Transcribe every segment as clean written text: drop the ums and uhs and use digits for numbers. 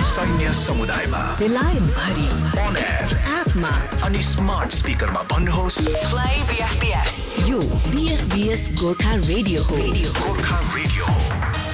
सैन्य समुदायमा बेलायत भरि on air एपमा अनि स्मार्ट स्पिकरमा भन्नुहोस् Play BFBS. यो BFBS गोर्खा रेडियो हो. गोर्खा रेडियो हो।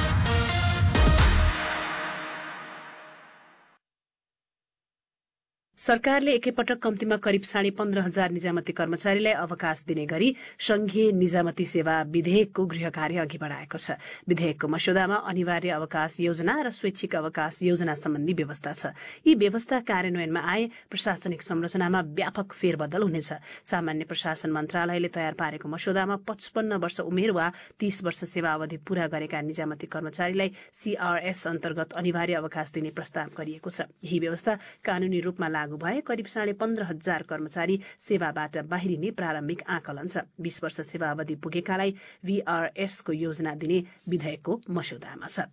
सरकारले एकैपटक कम्तीमा करिब 15,500 निजामती कर्मचारीलाई अवकाश दिने गरी संघीय निजामती सेवा विधेयकको गृह कार्य अघि बढाएको छ। विधेयकको मस्यौदामा अनिवार्य अवकाश योजना र स्वैच्छिक अवकाश योजना सम्बन्धी व्यवस्था छ। यी व्यवस्था कार्यान्वयनमा आए प्रशासनिक संरचनामा व्यापक फेरबदल हुनेछ। सामान्य प्रशासन मन्त्रालयले तयार पारेको मस्यौदामा 55 वर्ष उमेर वा 30 वर्ष सेवा अवधि पूरा गरेका निजामती कर्मचारीलाई CRS अन्तर्गत अनिवार्य अवकाश दिने प्रस्ताव गरिएको छ। यही व्यवस्था कानूनी रूपमा लागू भए करिब 15,500 कर्मचारी सेवाबाट बाहिरिने प्रारम्भिक आकलन छ। 20 वर्ष सेवा अवधि पुगेकालाई VRS को योजना दिने विधेयकको मस्यौदामा छ।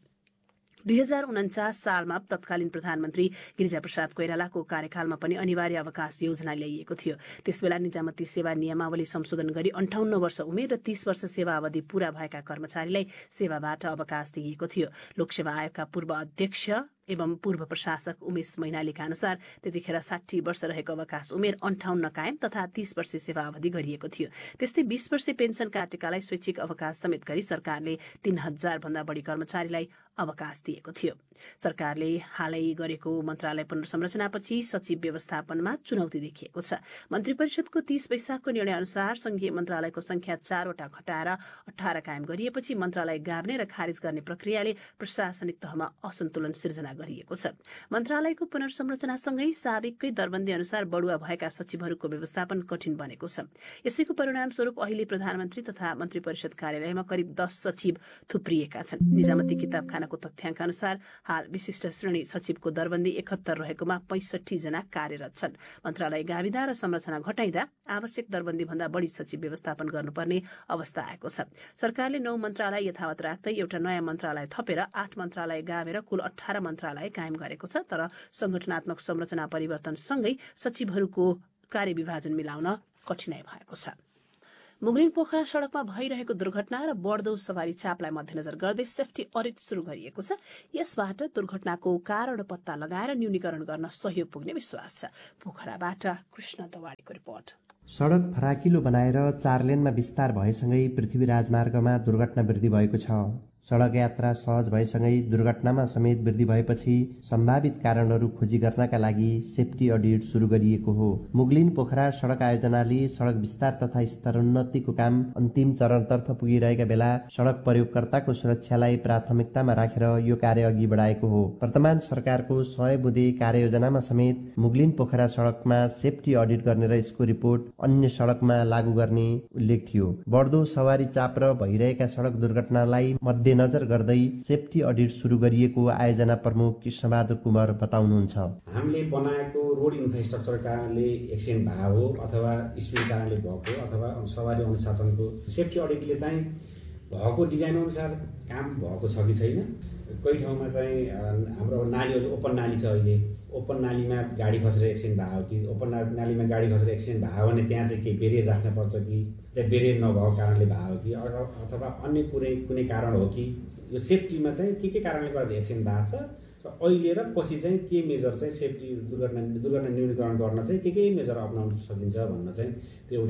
2049 सालमा तत्कालीन प्रधानमन्त्री गिरिजाप्रसाद कोइरालाको कार्यकालमा पनि अनिवार्य अवकाश योजना ल्याइएको थियो। त्यसबेला निजामती सेवा नियमावली संशोधन गरी 58 वर्ष उमेर र 30 वर्ष सेवा अवधि पूरा भएका कर्मचारीलाई सेवाबाट अवकाश दिइएको थियो। लोकसेवा आयोगका पूर्व अध्यक्ष एवं पूर्व प्रशासक उमेश मैनालीका अनुसार त्यतिखेर 60 वर्ष रहेको अवकाश उमेर 58 कायम तथा 30 वर्ष सेवा अवधि गरिएको थियो। त्यस्तै 20 वर्ष पेन्सन काटेकालाई स्वैच्छिक अवकाश समेत गरी सरकारले 3,000 भन्दा बढी कर्मचारीलाई अवकाश दिएको थियो। सरकारले हालै गरेको मन्त्रालय पुनर्संरचनापछि सचिव व्यवस्थापनमा चुनौती देखिएको छ। मन्त्री परिषदको 30 वैशाखको निर्णय अनुसार संघीय मन्त्रालयको संख्या 4 वटा घटाएर 18 कायम गरिएपछि मन्त्रालय गाभ्ने र खारिज गर्ने प्रक्रियाले प्रशासनिक तहमा असन्तुलन सिर्जना गरिएको छ। मन्त्रालयको पुनर्संरचनासँगै साबिककै दरबन्दी अनुसार बढुवा भएका सचिवहरूको व्यवस्थापन कठिन बनेको छ। यसैको परिणामस्वरूप अहिले प्रधानमन्त्री तथा मन्त्री परिषद कार्यालयमा करिब 10 सचिव थुप्रिएका छन्। निजामती किताबखानाको तथ्याङ्क अनुसार हाल विशिष्ट श्रेणी सचिवको दरबन्दी 71 रहेकोमा 65 जना कार्यरत छन्। मन्त्रालय गाविदा र संरचना घटाइँदा आवश्यक दरबन्दी भन्दा बढी सचिव व्यवस्थापन गर्नुपर्ने अवस्था आएको छ। सरकारले 9 मन्त्रालय यथावत राख्दै एउटा नयाँ मन्त्रालय थपेर 8 मन्त्रालय गावेर कुल 18 मन्त्रालय कायम गरेको छ। तर संगठनात्मक संरचना परिवर्तनसँगै सचिवहरूको कार्यविभाजन मिलाउन कठिनाई भएको छ। मुगलिन पोखरा सड़कमा भइरहेको दुर्घटना र बढ्दो सवारी चापलाई मध्यनजर गर्दै सेफ्टी अडिट शुरू गरिएको छ। यसबाट दुर्घटनाको कारण पत्ता लगाएर न्यूनीकरण गर्न सहयोग पुग्ने विश्वास छ। पोखराबाट कृष्ण दवाडीको रिपोर्ट। सड़क फराकिलो बनाएर 4 लेनमा विस्तार भएसँगै पृथ्वी राजमार्गमा दुर्घटना वृद्धि भएको छ। सड़क यात्रा सहज भएसँगै दुर्घटनामा समेत वृद्धि भएपछि सम्भावित कारणहरू खोजी गर्नका लागि सेफ्टी अडिट शुरू गरिएको हो। मुगलिन पोखरा सड़क आयोजनाले सड़क विस्तार तथा स्तरोन्नतिको काम अन्तिम चरणतर्फ पुगिरहेका बेला सड़क प्रयोगकर्ताको सुरक्षालाई प्राथमिकतामा राखेर यो कार्य अघि बढाएको हो। वर्तमान सरकारको 100 बुँदे कार्ययोजनामा समेत मुगलिन पोखरा सड़कमा सेफ्टी अडिट गर्ने र यसको रिपोर्ट अन्य सड़कमा लागू गर्ने उल्लेख थियो। बढ्दो सवारी चाप र भइरहेका सड़क दुर्घटनालाई नजर गर्दै सेफ्टी अडिट शुरू गरिएको आयोजना प्रमुख कृष्णबहादुर कुमार बताउनुहुन्छ। हामीले बनाएको रोड इन्फ्रास्ट्रक्चर कारणले एक्सिडेन्ट भएको हो अथवा स्पिड कारणले भएको अथवा सवारी अनुशासनको सेफ्टी अडिटले चाहिँ भएको डिजाइन अनुसार काम भएको छ कि छैन। कोही ठाउँमा चाहिँ हाम्रो नालीहरू ओपन नाली छ, अहिले ओपन नालीमा गाडी खसेर एक्सिडेन्ट भएको कि ओपन नालीमा गाडी खसेर एक्सिडेन्ट भयो भने त्यहाँ चाहिँ केही बेरियर राख्नुपर्छ कि त्यहाँ बेरियर नभएको कारणले भयो कि अथवा अन्य कुनै कारण हो कि यो सेफ्टीमा चाहिँ के कारणले गर्दा एक्सिडेन्ट भएको छ र अहिले र पछि चाहिँ के मेजर चाहिँ सेफ्टी दुर्घटना न्यूनीकरण गर्न चाहिँ के मेजर अप्नाउन सकिन्छ भन्न चाहिँ त्यो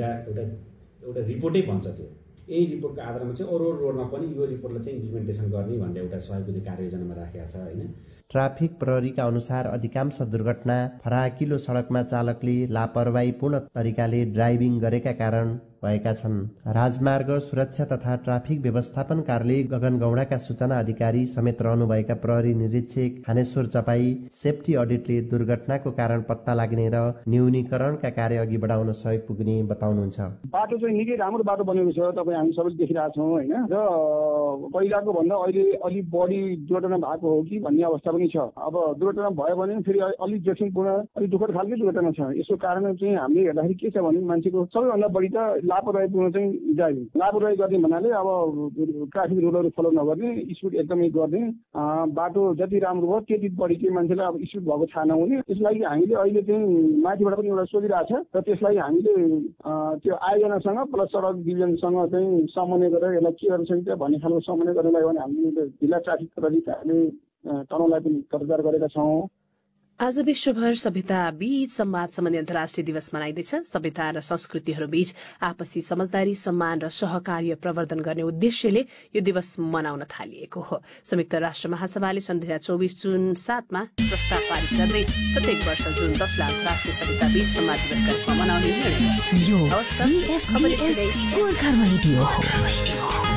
एउटा रिपोर्टै भन्छ। त्यो यही रिपोर्टको आधारमा चाहिँ अरू रोडमा पनि यो रिपोर्टलाई चाहिँ इम्प्लिमेन्टेसन गर्ने भन्ने एउटा सहयोगी कार्ययोजनामा राखेको छ हैन। ट्राफिक प्रहरीका अनुसार अधिकांश दुर्घटना फराकिलो सड़कमा चालकले लापरवाहीपूर्ण तरिकाले ड्राइभिङ गरेका कारण भएका छन्। राजमार्ग सुरक्षा तथा ट्राफिक व्यवस्थापन कार्यालय गगन गौडाका सूचना अधिकारी समेत रहनुभएका प्रहरी निरीक्षक थानेश्वर चपाई सेफ्टी अडिटले दुर्घटनाको कारण पत्ता लाग्ने र न्यूनीकरणका कार्य अघि बढाउन सहयोग पुग्ने बताउनुहुन्छ। बाटो चाहिँ निकै राम्रो बाटो बनेको छ, तपाईँ हामी सबैले देखिरहेको छौँ होइन। र पहिलाको भन्दा अहिले अलिक बढी दुर्घटना भएको हो कि भन्ने अवस्था पनि छ। अब दुर्घटना भयो भने फेरि अलिक जोखिमपूर्ण अलिक दुःखद खालको दुर्घटना छ। यसको कारण चाहिँ हामीले हेर्दाखेरि के छ भने मान्छेको सबैभन्दा बढी त लापरवाहीपूर्ण चाहिँ ड्राइभिङ। लापरवाही गर्ने भन्नाले अब ट्राफिक रुलहरू फलो नगर्ने, स्पिड एकदमै गर्ने, बाटो जति राम्रो भयो त्यति बढी चाहिँ मान्छेलाई अब स्पिड भएको थाहा नहुने। त्यसलाई हामीले अहिले चाहिँ माथिबाट पनि एउटा सोधिरहेको छ र त्यसलाई हामीले त्यो आयोजनासँग प्लस सडक डिभिजनसँग चाहिँ समन्वय गरेर यसलाई के गर्नु सकिन्छ भन्ने खालको समन्वय गर्नलाई भने हामीले जिल्ला ट्राफिक प्राधिकरणले तनहुँलाई पनि तर्जर गरेका छौँ। आज विश्वभर सभ्यता बीच संवाद सम्बन्धी अन्तर्राष्ट्रिय दिवस मनाइँदैछ। सभ्यता र संस्कृतिहरू बीच आपसी समझदारी, सम्मान र सहकार्य प्रवर्धन गर्ने उद्देश्यले यो दिवस मनाउन थालिएको हो। संयुक्त राष्ट्र महासभाले सन् 2024 जुन 7 मा प्रस्ताव पारित गर्दै प्रत्येक वर्ष जुन 10 ला अन्तर्राष्ट्रिय सभ्यता बीच संवाद दिवस मनाउने निर्णय यो BFBS गोर्खा रेडियो हो।